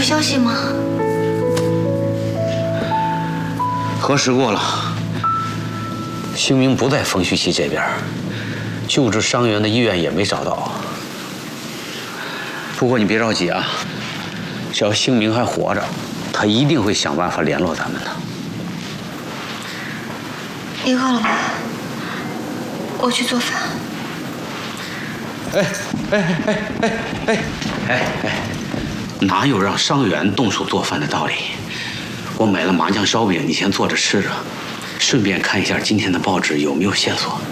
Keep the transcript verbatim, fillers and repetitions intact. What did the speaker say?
有消息吗？ 核实过了，姓名不在冯旭熙这边，救治伤员的医院也没找到。不过你别着急啊，只要姓名还活着，他一定会想办法联络咱们的。 你饿了吧？我去做饭。 哎哎哎哎哎哎哎哎，哪有让伤员动手做饭的道理？我买了麻酱烧饼，你先做着吃着，顺便看一下今天的报纸有没有线索。